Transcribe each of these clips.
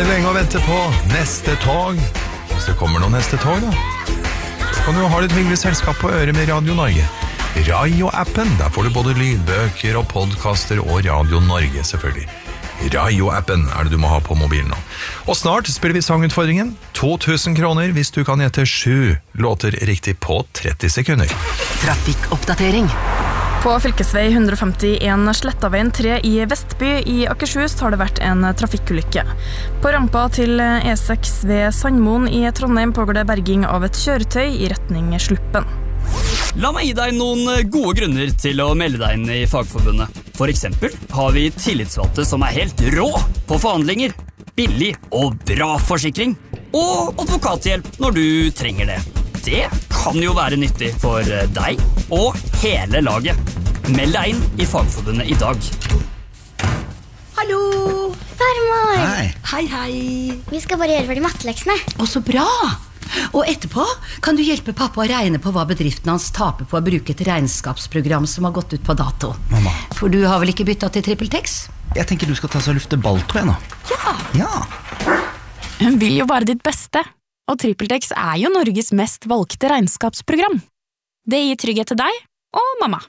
det lenge å vente på neste tog? Hvis det kommer noen neste tog da, så kan du ha litt hyggelig selskap på øret med Radio Norge. Rayo-appen, der får du både lydbøker og podcaster og Radio Norge selvfølgelig. Rayo-appen er det du må ha på mobilen nå. Og snart spiller vi sangutfordringen. 2000 kroner hvis du kan gjette 7 låter riktig på 30 sekunder. Trafikkoppdatering. På fylkesvei 151 Slettaveien 3 i Vestby i Akershus har det vært en trafikkulykke. På rampa til E6 ved Sandmoen i Trondheim pågår det berging av et kjøretøy i retning Sluppen. La meg gi deg noen gode grunner til å melde deg inn i Fagforbundet. For eksempel har vi tillitsvalgte som er helt rå på forhandlinger, billig og bra forsikring, og advokathjelp når du trenger det. Det kan jo være nyttig for deg og hele laget. Meld deg inn i Fagforbundet i dag. Hallo! Farmor! Hei. Hei, hei. Vi skal bare gjøre ferdig matteleksene. Å, så bra! Og etterpå kan du hjelpe pappa å regne på hva bedriften hans taper på å bruke et regnskapsprogram som har gått ut på dato. Mamma. For du har vel ikke byttet til TrippelTex? Jeg tenker du skal ta så lufte balltå nå. Ja. Hun vil jo bare ditt beste, og TrippelTex er jo Norges mest valgte regnskapsprogram. Det gir trygghet til deg og mamma.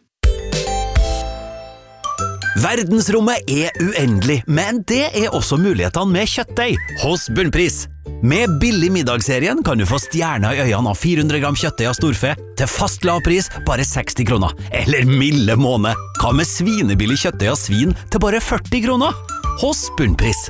Verdensrommet er uendelig, men det er også mulighetene med kjøttdeig hos Bunnpris. Med billig middagsserien kan du få stjerner i øynene av 400 gram kjøttdeig av storfe til fast lavpris bare 60 kroner. Eller milde måned. Hva med svinebillig kjøttdeig av svin til bare 40 kroner? Hos Bunnpris.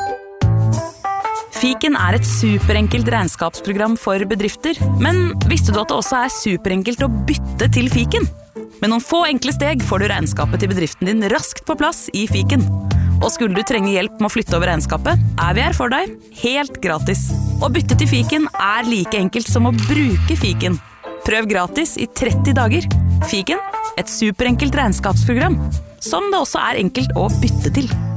Fiken er et superenkelt regnskapsprogram for bedrifter, men visste du at det også er superenkelt å bytte til Fiken? Med noen få enkle steg får du regnskapet til bedriften din raskt på plass i Fiken. Og skulle du trenge hjelp med å flytte over regnskapet, er vi her for deg, helt gratis. Å bytte til Fiken er like enkelt som å bruke Fiken. Prøv gratis i 30 dager. Fiken, et superenkelt regnskapsprogram, som det også er enkelt å bytte til.